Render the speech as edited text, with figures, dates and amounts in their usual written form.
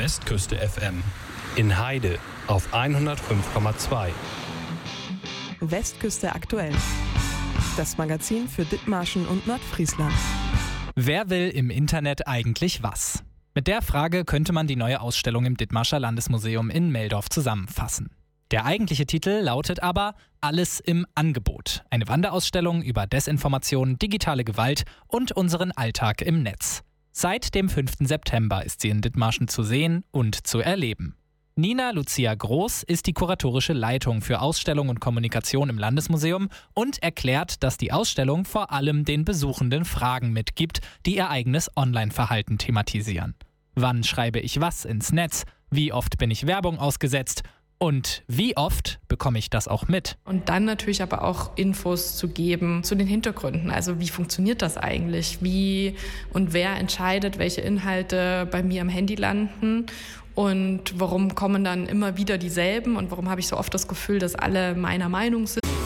Westküste FM. In Heide auf 105,2. Westküste aktuell. Das Magazin für Dithmarschen und Nordfriesland. Wer will im Internet eigentlich was? Mit der Frage könnte man die neue Ausstellung im Dithmarscher Landesmuseum in Meldorf zusammenfassen. Der eigentliche Titel lautet aber Alles im Angebot. Eine Wanderausstellung über Desinformation, digitale Gewalt und unseren Alltag im Netz. Seit dem 5. September ist sie in Dithmarschen zu sehen und zu erleben. Nina Lucia Groß ist die kuratorische Leitung für Ausstellung und Kommunikation im Landesmuseum und erklärt, dass die Ausstellung vor allem den Besuchenden Fragen mitgibt, die ihr eigenes Online-Verhalten thematisieren. Wann schreibe ich was ins Netz? Wie oft bin ich Werbung ausgesetzt? Und wie oft bekomme ich das auch mit? Und dann natürlich aber auch Infos zu geben zu den Hintergründen. Also wie funktioniert das eigentlich? Wie und wer entscheidet, welche Inhalte bei mir am Handy landen? Und warum kommen dann immer wieder dieselben? Und warum habe ich so oft das Gefühl, dass alle meiner Meinung sind?